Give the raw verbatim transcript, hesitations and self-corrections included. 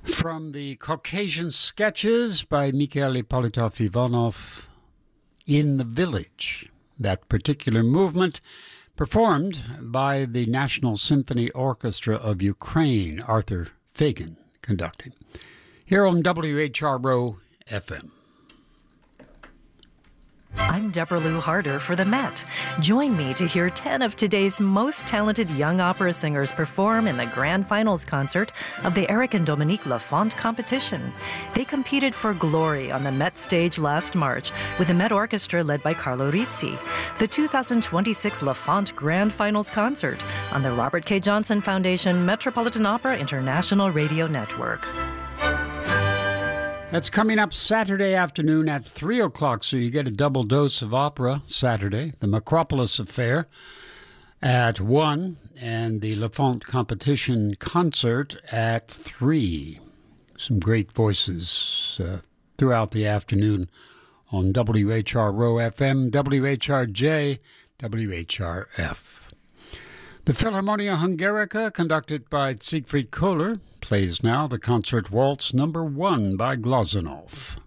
From the Caucasian Sketches by Mikhail Ippolitov-Ivanov, In the Village, that particular movement performed by the National Symphony Orchestra of Ukraine, Arthur Fagan conducting, here on W H R O F M. I'm Deborah Lou Harder for the Met. Join me to hear ten of today's most talented young opera singers perform in the grand finals concert of the Eric and Dominique Lafont competition. They competed for glory on the Met stage last March with the Met Orchestra led by Carlo Rizzi. The two thousand twenty-six Lafont Grand Finals Concert on the Robert K. Johnson Foundation Metropolitan Opera International Radio Network. That's coming up Saturday afternoon at three o'clock, so you get a double dose of opera Saturday. The Macropolis Affair at one, and the Lafont Competition Concert at three. Some great voices uh, throughout the afternoon on W H R O F M, W H R J, W H R F. The Philharmonia Hungarica, conducted by Siegfried Kohler, plays now the Concert Waltz number one by Glazunov.